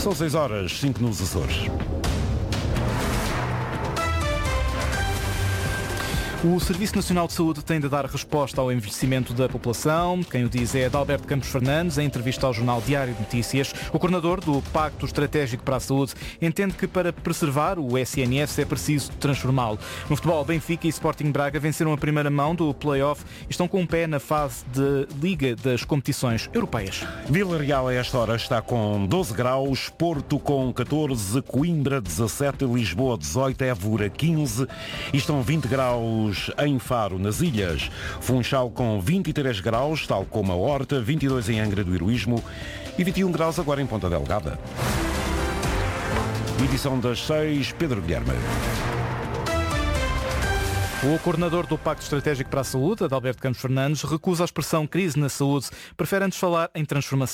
São 6h05 nos Açores. O Serviço Nacional de Saúde tem de dar resposta ao envelhecimento da população. Quem o diz é Adalberto Campos Fernandes, em entrevista ao jornal Diário de Notícias. O coordenador do Pacto Estratégico para a Saúde entende que para preservar o SNS é preciso transformá-lo. No futebol, Benfica e Sporting Braga venceram a primeira mão do play-off e estão com um pé na fase de Liga das competições europeias. Vila Real a esta hora está com 12 graus, Porto com 14, Coimbra 17, Lisboa 18, Évora 15 e estão 20 graus em Faro, nas Ilhas. Funchal com 23 graus, tal como a Horta, 22 em Angra do Heroísmo e 21 graus agora em Ponta Delgada. Edição das 6, Pedro Guilherme. O coordenador do Pacto Estratégico para a Saúde, Adalberto Campos Fernandes, recusa a expressão crise na saúde. Prefere antes falar em transformação.